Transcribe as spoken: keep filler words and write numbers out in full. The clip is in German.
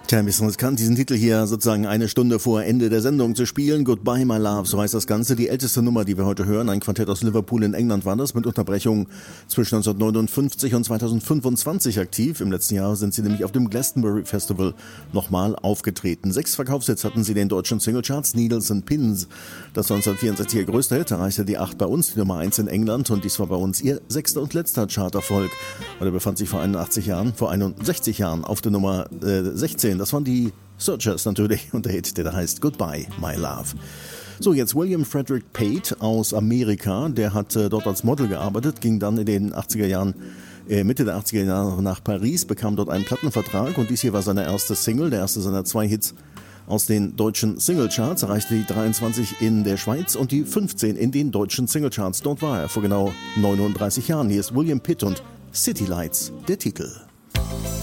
Tja, ein bisschen riskant, diesen Titel hier sozusagen eine Stunde vor Ende der Sendung zu spielen. Goodbye, My Love, so heißt das Ganze. Die älteste Nummer, die wir heute hören, ein Quartett aus Liverpool in England war das, mit Unterbrechung zwischen neunzehnhundertneunundfünfzig und zweitausendfünfundzwanzig aktiv. Im letzten Jahr sind sie nämlich auf dem Glastonbury Festival nochmal aufgetreten. Sechs Verkaufshits hatten sie in den deutschen Singlecharts, Needles and Pins. Das neunzehnhundertvierundsechzig ihr größter Hit, erreichte die acht bei uns, die Nummer eins in England, und dies war bei uns ihr sechster und letzter Charterfolg. Und er befand sich vor einundachtzig Jahren, vor einundsechzig Jahren auf der Nummer äh, sechzehn. Das waren die Searchers natürlich und der Hit, der da heißt Goodbye, My Love. So, jetzt William Frederick Pate aus Amerika, der hat äh, dort als Model gearbeitet, ging dann in den achtziger Jahren, äh, Mitte der achtziger Jahre nach Paris, bekam dort einen Plattenvertrag und dies hier war seine erste Single, der erste seiner zwei Hits aus den deutschen Singlecharts, erreichte die dreiundzwanzig in der Schweiz und die fünfzehn in den deutschen Singlecharts. Dort war er vor genau neununddreißig Jahren. Hier ist William Pitt und City Lights, der Titel.